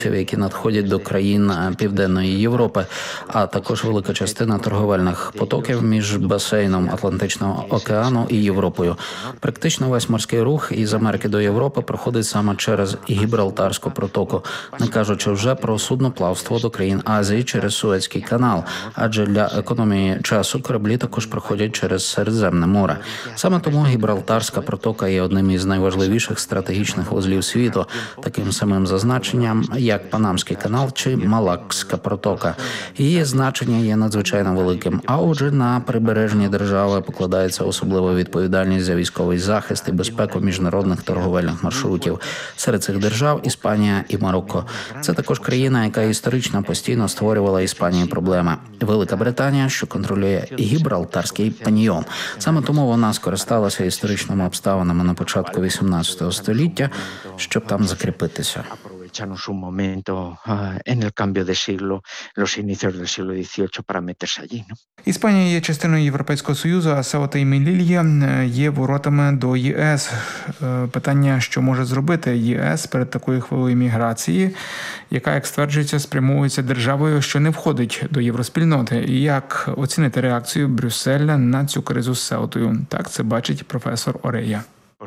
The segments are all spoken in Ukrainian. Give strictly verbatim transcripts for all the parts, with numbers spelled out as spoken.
які надходять до країн Південної Європи, а також велика частина торговельних потоків між басейном Атлантичного океану і Європою. Практично весь морський рух із Америки до Європи проходить саме через Гібралтарську протоку, не кажучи вже про судноплавство до країн Азії через Суецький канал, адже для економії часу кораблі також проходять через Середземне море. Саме тому Гібралтарська протока є одним із найважливіших стратегічних вузлів світу, таким самим за значенням, як Панамський канал чи Малакська протока. Її значення є надзвичайно великим, а отже на прибережні держави покладається особлива відповідальність за військовий захист і безпеку міжнародних торговельних маршрутів. Серед цих держав Іспанія і Марокко. Це також країна, яка історично постійно створювала Іспанії проблеми. Велика Британія, що контролює Гібралтарський каньйон. Саме тому вона скористалася історичними обставинами на початку вісімнадцятого століття, щоб там закріпитися. Un momento uh, en el cambio de siglo, los inicios del siglo dieciocho para meterse allí, ¿no? Іспанія є частиною Європейського Союзу, а Сеута і Мелілья є воротами до ЄС. Питання, що може зробити ЄС перед такою хвилею міграції, яка, як стверджується, спрямовується державою, що не входить до євроспільноти. І як оцінити реакцію Брюсселя на цю кризу з Сеутою? Так це бачить професор Орея.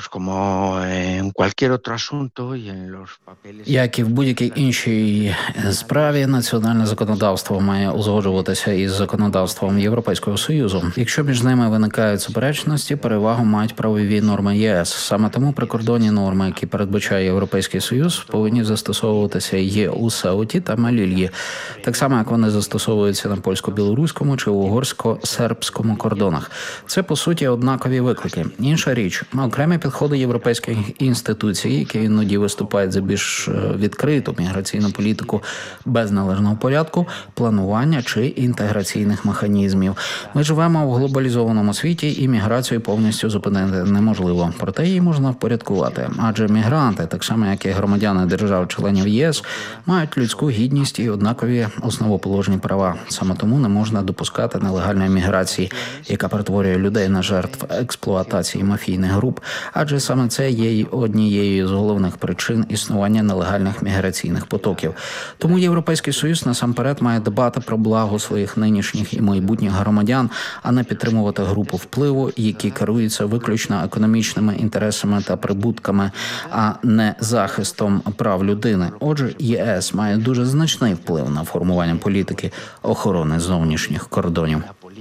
Як і в будь-якій іншій справі, національне законодавство має узгоджуватися із законодавством Європейського Союзу. Якщо між ними виникають суперечності, перевагу мають правові норми ЄС. Саме тому прикордонні норми, які передбачає Європейський Союз, повинні застосовуватися є у Сеуті та Мелільї. Так само, як вони застосовуються на польсько-білоруському чи угорсько-сербському кордонах. Це, по суті, однакові виклики. Інша річ, окремі підходи європейських інституцій, які іноді виступають за більш відкриту міграційну політику без належного порядку, планування чи інтеграційних механізмів. Ми живемо в глобалізованому світі, і міграцію повністю зупинити неможливо. Проте її можна впорядкувати. Адже мігранти, так само як і громадяни держав-членів ЄС, мають людську гідність і однакові основоположні права. Саме тому не можна допускати нелегальної міграції, яка перетворює людей на жертв експлуатації мафійних груп, адже саме це є однією з головних причин існування нелегальних міграційних потоків. Тому Європейський Союз насамперед має дбати про благо своїх нинішніх і майбутніх громадян, а не підтримувати групу впливу, які керуються виключно економічними інтересами та прибутками, а не захистом прав людини. Отже, ЄС має дуже значний вплив на формування політики охорони зовнішніх кордонів.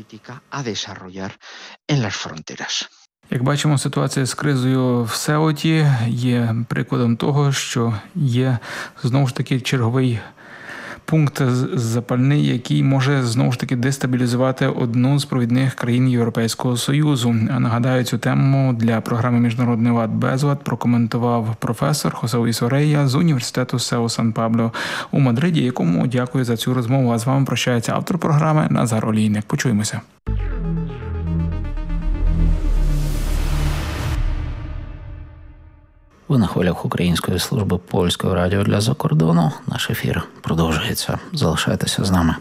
Як бачимо, ситуація з кризою в Сеуті є прикладом того, що є знову ж таки черговий пункт запальний, який може знову ж таки дестабілізувати одну з провідних країн Європейського Союзу. Нагадаю, цю тему для програми «Міжнародний лад Безлад» прокоментував професор Хосе Луїс Орея з університету СЕУ Сан-Пабло у Мадриді, якому дякую за цю розмову. А з вами прощається автор програми Назар Олійник. Почуємося. Ви на хвилях Української служби польського радіо для закордону. Наш ефір продовжується. Залишайтеся з нами.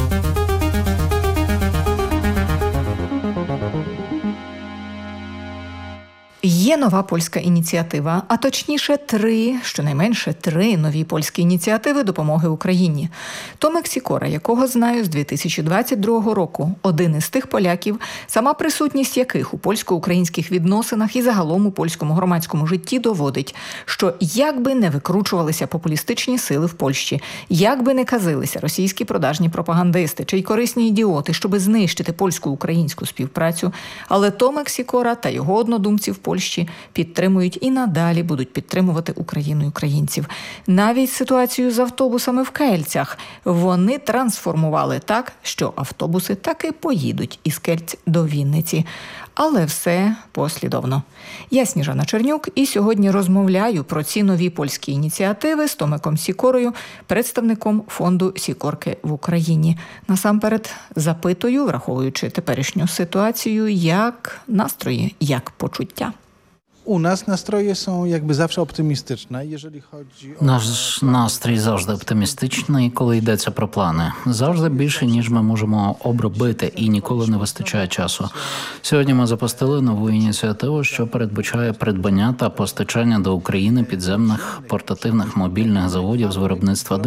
Є нова польська ініціатива, а точніше три, щонайменше три нові польські ініціативи допомоги Україні. Томек Сікора, якого знаю з дві тисячі двадцять другого року, один із тих поляків, сама присутність яких у польсько-українських відносинах і загалом у польському громадському житті доводить, що як би не викручувалися популістичні сили в Польщі, як би не казилися російські продажні пропагандисти чи й корисні ідіоти, щоби знищити польсько-українську співпрацю, але Томек Сікора та його однодумці в Польщі підтримують і надалі будуть підтримувати Україну і українців. Навіть ситуацію з автобусами в Кельцях вони трансформували так, що автобуси таки поїдуть із Кельць до Вінниці. Але все послідовно. Я Сніжана Чернюк і сьогодні розмовляю про ці нові польські ініціативи з Томеком Сікорою, представником фонду Сікорки в Україні. Насамперед запитую, враховуючи теперішню ситуацію, як настрої, як почуття. U nas nastroje są jakby zawsze optymistyczne, jeżeli chodzi o... Наш настрій завжди оптимістичний, коли йдеться про плани. Завжди більше, ніж ми можемо обробити, і ніколи не вистачає часу. Сьогодні ми запустили нову ініціативу, що передбачає придбання та постачання до України підземних портативних мобільних заводів з виробництва